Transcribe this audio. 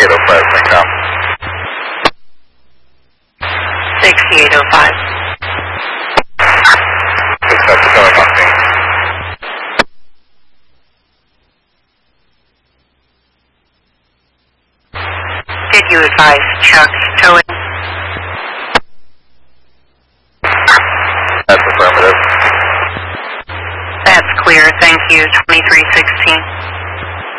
6805, CENTCOM. 6805. Dispatch to Telecom scene. Did you advise Chuck towing? That's affirmative. That's clear, thank you. 2316.